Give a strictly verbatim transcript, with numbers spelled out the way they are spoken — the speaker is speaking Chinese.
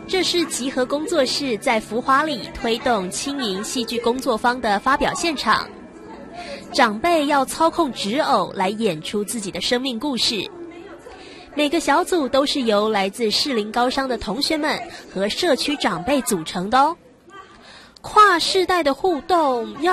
这是集合工作室在福华里推动轻盈戏剧工作坊的发表现场。长辈要操控纸偶来演出自己的生命故事。每个小组都是由来自士林高商的同学们和社区长辈组成的哦。跨世代的互动要